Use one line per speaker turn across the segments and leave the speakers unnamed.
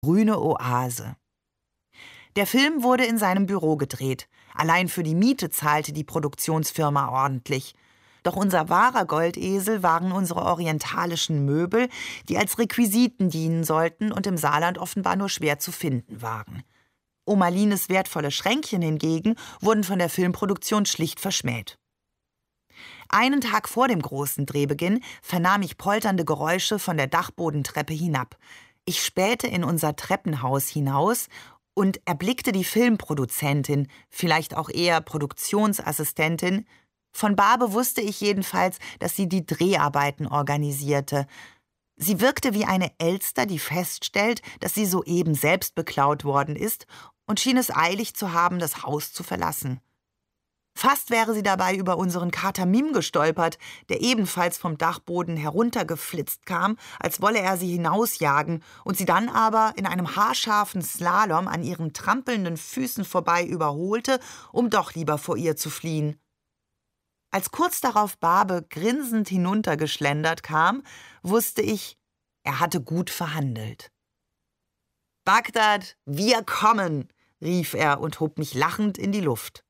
grüne Oase. Der Film wurde in seinem Büro gedreht. Allein für die Miete zahlte die Produktionsfirma ordentlich. Doch unser wahrer Goldesel waren unsere orientalischen Möbel, die als Requisiten dienen sollten und im Saarland offenbar nur schwer zu finden waren. Oma Lines wertvolle Schränkchen hingegen wurden von der Filmproduktion schlicht verschmäht. Einen Tag vor dem großen Drehbeginn vernahm ich polternde Geräusche von der Dachbodentreppe hinab. Ich spähte in unser Treppenhaus hinaus und erblickte die Filmproduzentin, vielleicht auch eher Produktionsassistentin. Von Barbe wusste ich jedenfalls, dass sie die Dreharbeiten organisierte. Sie wirkte wie eine Elster, die feststellt, dass sie soeben selbst beklaut worden ist, und schien es eilig zu haben, das Haus zu verlassen. Fast wäre sie dabei über unseren Kater Mim gestolpert, der ebenfalls vom Dachboden heruntergeflitzt kam, als wolle er sie hinausjagen und sie dann aber in einem haarscharfen Slalom an ihren trampelnden Füßen vorbei überholte, um doch lieber vor ihr zu fliehen. Als kurz darauf Barbe grinsend hinuntergeschlendert kam, wusste ich, er hatte gut verhandelt. »Bagdad, wir kommen«, rief er und hob mich lachend in die Luft.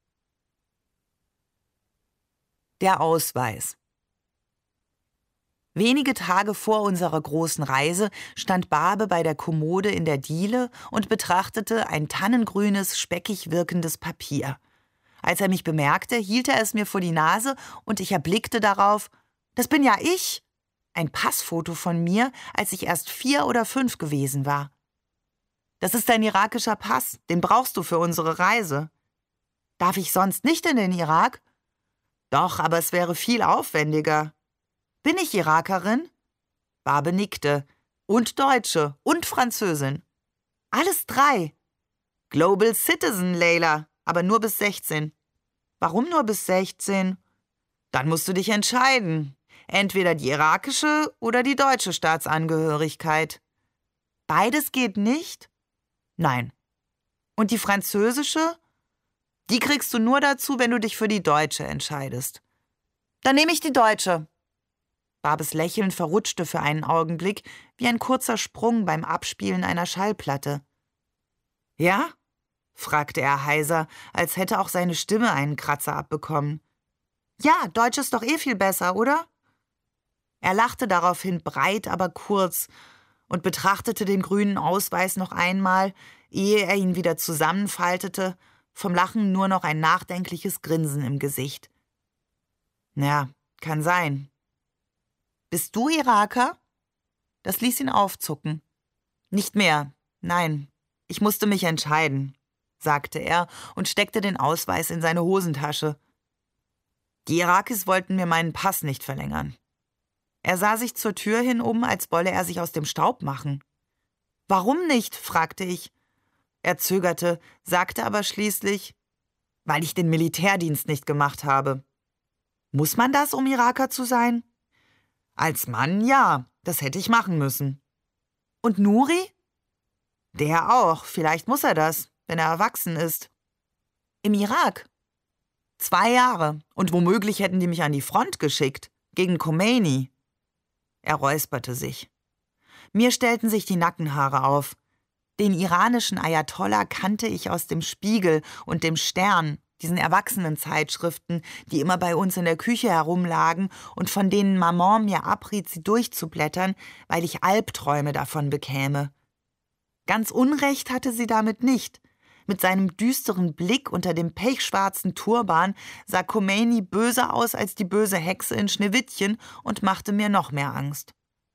Der Ausweis. Wenige Tage vor unserer großen Reise stand Barbe bei der Kommode in der Diele und betrachtete ein tannengrünes, speckig wirkendes Papier. Als er mich bemerkte, hielt er es mir vor die Nase und ich erblickte darauf, das bin ja ich, ein Passfoto von mir, als ich erst 4 oder 5 gewesen war. Das ist ein irakischer Pass, den brauchst du für unsere Reise. Darf ich sonst nicht in den Irak? Doch, aber es wäre viel aufwendiger. Bin ich Irakerin? Barbe nickte. Und Deutsche und Französin. Alles 3. Global Citizen, Leila, aber nur bis 16. Warum nur bis 16? Dann musst du dich entscheiden. Entweder die irakische oder die deutsche Staatsangehörigkeit. Beides geht nicht? Nein. Und die französische? Die kriegst du nur dazu, wenn du dich für die deutsche entscheidest. Dann nehme ich die deutsche. Barbes Lächeln verrutschte für einen Augenblick, wie ein kurzer Sprung beim Abspielen einer Schallplatte. Ja? Fragte er heiser, als hätte auch seine Stimme einen Kratzer abbekommen. Ja, Deutsch ist doch eh viel besser, oder? Er lachte daraufhin breit, aber kurz und betrachtete den grünen Ausweis noch einmal, ehe er ihn wieder zusammenfaltete, vom Lachen nur noch ein nachdenkliches Grinsen im Gesicht. Ja, kann sein. Bist du Iraker? Das ließ ihn aufzucken. Nicht mehr, nein, ich musste mich entscheiden, sagte er und steckte den Ausweis in seine Hosentasche. Die Irakis wollten mir meinen Pass nicht verlängern. Er sah sich zur Tür hin um, als wolle er sich aus dem Staub machen. Warum nicht? Fragte ich. Er zögerte, sagte aber schließlich, weil ich den Militärdienst nicht gemacht habe. Muss man das, um Iraker zu sein? Als Mann, ja, das hätte ich machen müssen. Und Nuri? Der auch, vielleicht muss er das, wenn er erwachsen ist. Im Irak? 2 Jahre, und womöglich hätten die mich an die Front geschickt, gegen Khomeini. Er räusperte sich. Mir stellten sich die Nackenhaare auf. Den iranischen Ayatollah kannte ich aus dem Spiegel und dem Stern, diesen Erwachsenenzeitschriften, die immer bei uns in der Küche herumlagen und von denen Maman mir abriet, sie durchzublättern, weil ich Albträume davon bekäme. Ganz Unrecht hatte sie damit nicht. Mit seinem düsteren Blick unter dem pechschwarzen Turban sah Khomeini böser aus als die böse Hexe in Schneewittchen und machte mir noch mehr Angst.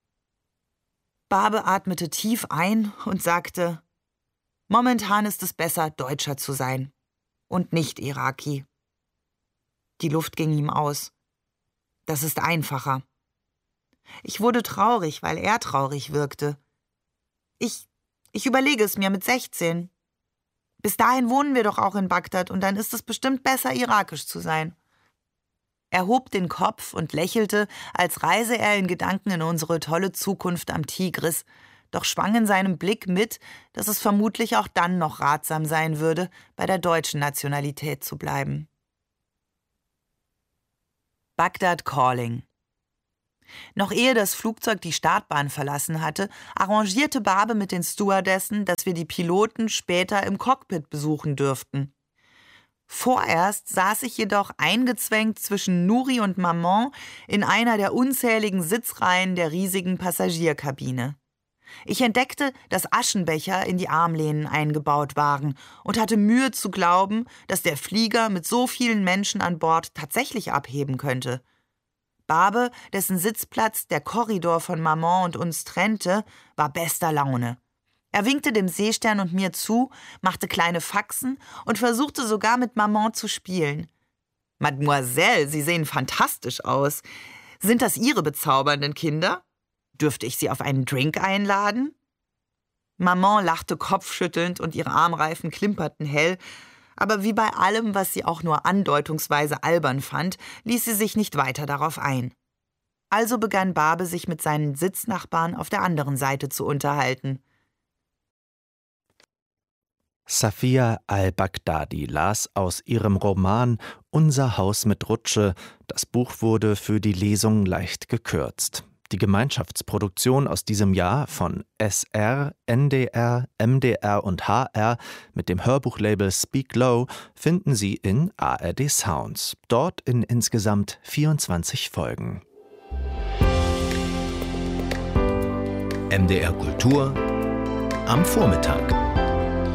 Barbe atmete tief ein und sagte, momentan ist es besser, Deutscher zu sein und nicht Iraki. Die Luft ging ihm aus. Das ist einfacher. Ich wurde traurig, weil er traurig wirkte. Ich überlege es mir mit 16. Bis dahin wohnen wir doch auch in Bagdad und dann ist es bestimmt besser, irakisch zu sein. Er hob den Kopf und lächelte, als reise er in Gedanken in unsere tolle Zukunft am Tigris, doch schwang in seinem Blick mit, dass es vermutlich auch dann noch ratsam sein würde, bei der deutschen Nationalität zu bleiben. Bagdad Calling. Noch ehe das Flugzeug die Startbahn verlassen hatte, arrangierte Barbe mit den Stewardessen, dass wir die Piloten später im Cockpit besuchen dürften. Vorerst saß ich jedoch eingezwängt zwischen Nuri und Maman in einer der unzähligen Sitzreihen der riesigen Passagierkabine. Ich entdeckte, dass Aschenbecher in die Armlehnen eingebaut waren und hatte Mühe zu glauben, dass der Flieger mit so vielen Menschen an Bord tatsächlich abheben könnte. Barbe, dessen Sitzplatz der Korridor von Maman und uns trennte, war bester Laune. Er winkte dem Seestern und mir zu, machte kleine Faxen und versuchte sogar mit Maman zu spielen. »Mademoiselle, Sie sehen fantastisch aus. Sind das Ihre bezaubernden Kinder? Dürfte ich Sie auf einen Drink einladen?« Maman lachte kopfschüttelnd und ihre Armreifen klimperten hell, aber wie bei allem, was sie auch nur andeutungsweise albern fand, ließ sie sich nicht weiter darauf ein. Also begann Barbe sich mit seinen Sitznachbarn auf der anderen Seite zu unterhalten.
Safia al-Baghdadi las aus ihrem Roman »Unser Haus mit Rutsche«. Das Buch wurde für die Lesung leicht gekürzt. Die Gemeinschaftsproduktion aus diesem Jahr von SR, NDR, MDR und HR mit dem Hörbuchlabel Speak Low finden Sie in ARD Sounds. Dort in insgesamt 24 Folgen.
MDR Kultur am Vormittag.